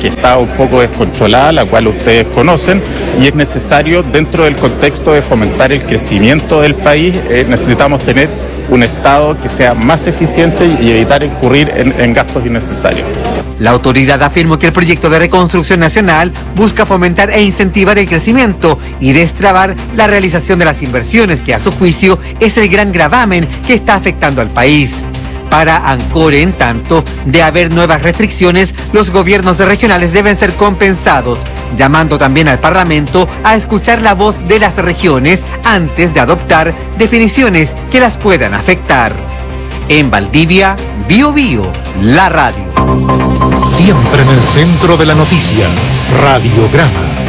que está un poco descontrolada, la cual ustedes conocen, y es necesario, dentro del contexto de fomentar el crecimiento del país, necesitamos tener un Estado que sea más eficiente y evitar incurrir en gastos innecesarios. La autoridad afirmó que el proyecto de reconstrucción nacional busca fomentar e incentivar el crecimiento y destrabar la realización de las inversiones, que a su juicio es el gran gravamen que está afectando al país. Para Ancore, en tanto, de haber nuevas restricciones, los gobiernos regionales deben ser compensados, llamando también al Parlamento a escuchar la voz de las regiones antes de adoptar definiciones que las puedan afectar. En Valdivia, Bío Bío, la radio. Siempre en el centro de la noticia, Radiograma.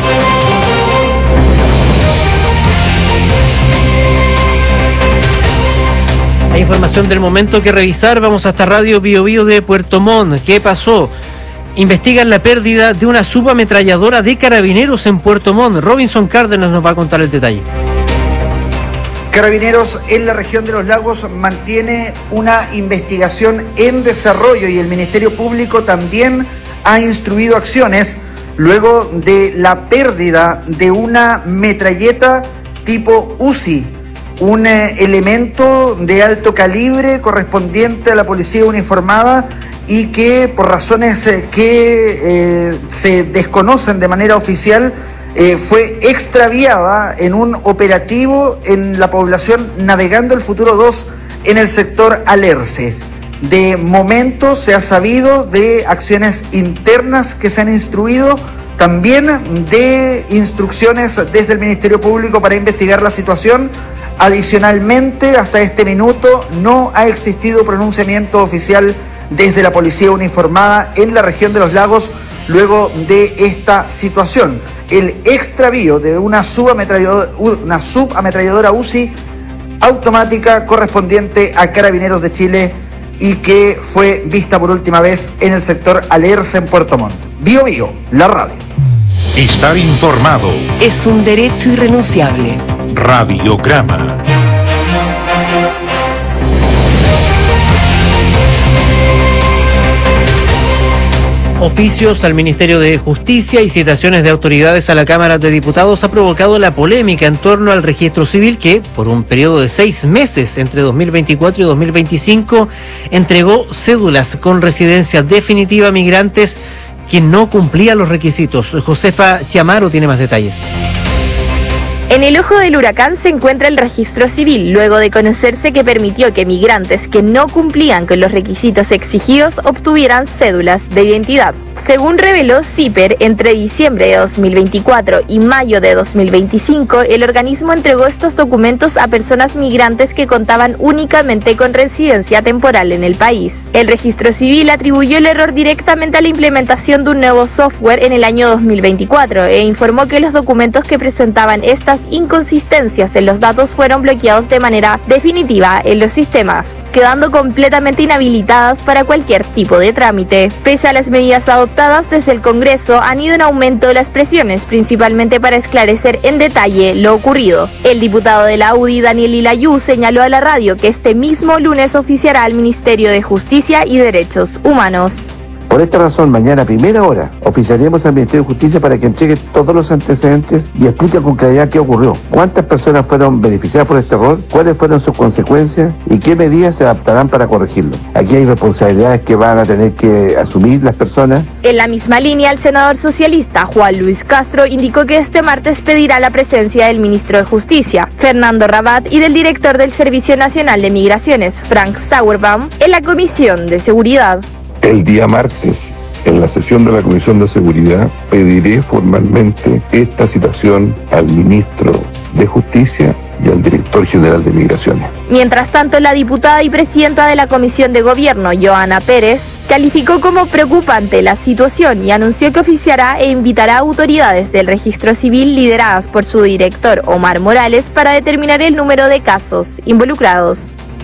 Hay información del momento que revisar. Vamos hasta Radio Bío Bío de Puerto Montt. ¿Qué pasó? Investigan la pérdida de una subametralladora de Carabineros en Puerto Montt. Robinson Cárdenas nos va a contar el detalle. Carabineros en la región de los lagos mantiene una investigación en desarrollo y el Ministerio Público también ha instruido acciones luego de la pérdida de una metralleta tipo Uzi, un elemento de alto calibre correspondiente a la policía uniformada y que por razones que se desconocen de manera oficial fue extraviada en un operativo en la población Navegando el Futuro 2 en el sector Alerce. De momento se ha sabido de acciones internas que se han instruido, también de instrucciones desde el Ministerio Público para investigar la situación. Adicionalmente, hasta este minuto no ha existido pronunciamiento oficial desde la policía uniformada en la región de los lagos luego de esta situación. El extravío de una subametralladora Uzi automática correspondiente a Carabineros de Chile y que fue vista por última vez en el sector Alerce en Puerto Montt. Bío Bío, la radio. Estar informado es un derecho irrenunciable. Radiograma. Oficios al Ministerio de Justicia y citaciones de autoridades a la Cámara de Diputados ha provocado la polémica en torno al registro civil que, por un periodo de 6 meses entre 2024 y 2025, entregó cédulas con residencia definitiva a migrantes que no cumplían los requisitos. Josefa Chiamaro tiene más detalles. En el ojo del huracán se encuentra el registro civil, luego de conocerse que permitió que migrantes que no cumplían con los requisitos exigidos obtuvieran cédulas de identidad. Según reveló CIPER, entre diciembre de 2024 y mayo de 2025, el organismo entregó estos documentos a personas migrantes que contaban únicamente con residencia temporal en el país. El registro civil atribuyó el error directamente a la implementación de un nuevo software en el año 2024 e informó que los documentos que presentaban estas inconsistencias en los datos fueron bloqueados de manera definitiva en los sistemas, quedando completamente inhabilitadas para cualquier tipo de trámite. Pese a las medidas adoptadas desde el Congreso, han ido en aumento las presiones, principalmente para esclarecer en detalle lo ocurrido. El diputado de la UDI, Daniel Ilayú, señaló a la radio que este mismo lunes oficiará al Ministerio de Justicia y Derechos Humanos. Por esta razón, mañana a primera hora oficiaremos al Ministerio de Justicia para que entregue todos los antecedentes y explique con claridad qué ocurrió, cuántas personas fueron beneficiadas por este error, cuáles fueron sus consecuencias y qué medidas se adaptarán para corregirlo. Aquí hay responsabilidades que van a tener que asumir las personas. En la misma línea, el senador socialista Juan Luis Castro indicó que este martes pedirá la presencia del ministro de Justicia, Fernando Rabat, y del director del Servicio Nacional de Migraciones, Frank Sauerbaum, en la Comisión de Seguridad. El día martes, en la sesión de la Comisión de Seguridad, pediré formalmente esta citación al ministro de Justicia y al director general de Migraciones. Mientras tanto, la diputada y presidenta de la Comisión de Gobierno, Joana Pérez, calificó como preocupante la situación y anunció que oficiará e invitará a autoridades del registro civil lideradas por su director, Omar Morales, para determinar el número de casos involucrados.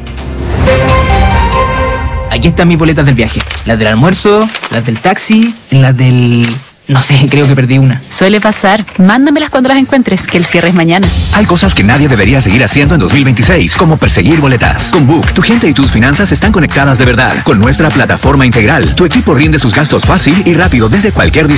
Aquí están mis boletas del viaje. Las del almuerzo, las del taxi, las del... No sé, creo que perdí una. Suele pasar. Mándamelas cuando las encuentres, que el cierre es mañana. Hay cosas que nadie debería seguir haciendo en 2026, como perseguir boletas. Con Book, tu gente y tus finanzas están conectadas de verdad. Con nuestra plataforma integral, tu equipo rinde sus gastos fácil y rápido desde cualquier